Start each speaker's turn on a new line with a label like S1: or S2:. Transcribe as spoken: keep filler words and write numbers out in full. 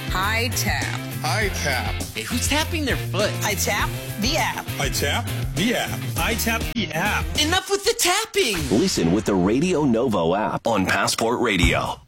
S1: I tap.
S2: I tap.
S3: Hey, who's tapping their foot?
S1: I tap the app.
S2: I tap the app.
S4: I tap the app.
S3: Enough with the tapping.
S5: Listen with the Radio Novo app on Passport Radio.